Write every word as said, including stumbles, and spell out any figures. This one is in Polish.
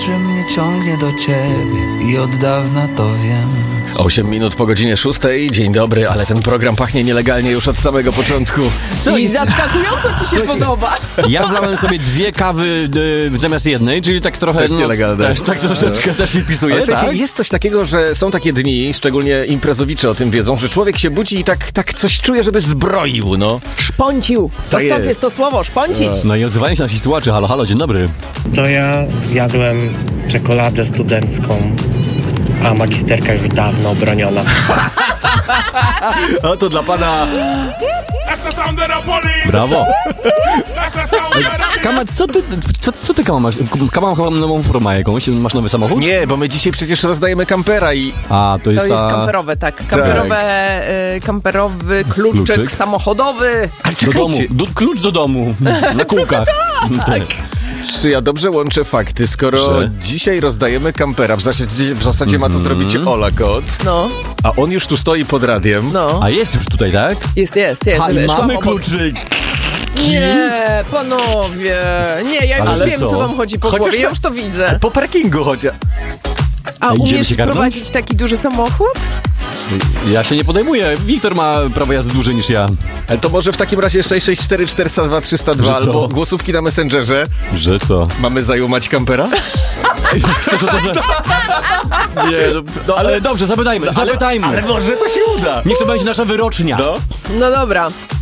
że mnie ciągnie do ciebie i od dawna to wiem. Osiem minut po godzinie szóstej. Dzień dobry, ale ten program pachnie nielegalnie już od samego początku. Co? I zaskakująco ci się podoba. Ja wlałem sobie dwie kawy y, zamiast jednej, czyli tak trochę... Też nielegalne. Też, tak troszeczkę też się wpisuje, Ale tak? słuchajcie, jest coś takiego, że są takie dni, szczególnie imprezowicze o tym wiedzą, że człowiek się budzi i tak, tak coś czuje, żeby zbroił, no. Szponcił. To Tak stąd jest. jest to słowo, szponcić. No i odzywają się nasi słuchacze. Halo, halo, dzień dobry. To ja zjadłem czekoladę studencką, a magisterka już dawno obroniona. A to dla pana... Brawo. Kama, co ty, co, co ty Kama masz? Kama chyba nową formę jakąś? Masz nowy samochód? Nie, bo my dzisiaj przecież rozdajemy kampera i... A, to jest To jest ta... kamperowe, tak. Kamperowe, y, kamperowy kluczyk, Kluczyk. samochodowy. Do domu. Do, klucz do domu. Na kółkach. Tak. Czy ja dobrze łączę fakty, skoro Że? dzisiaj rozdajemy kampera, w zasadzie, w zasadzie ma to zrobić Ola Kot, No, a on już tu stoi pod radiem. no. A jest już tutaj, tak? Jest, jest, jest. A, i Szłam mamy obok. kluczyk. Nie, panowie. Nie, ja już Ale wiem, co? co wam chodzi po Chociaż głowie. Ja to- już to widzę. Po parkingu chociaż. A idziemy umiesz się garnąć? prowadzić taki duży samochód? Ja się nie podejmuję. Wiktor ma prawo jazdy dłużej niż ja. Ale to może w takim razie sześć sześć cztery czterysta dwa trzysta dwa Że co? albo głosówki na Messengerze. Że co? Mamy zajumać kampera? Chcesz o to, że... Nie, no, no ale dobrze, zapytajmy, zapytajmy. Ale może to się uda. Niech to będzie nasza wyrocznia. No. No dobra.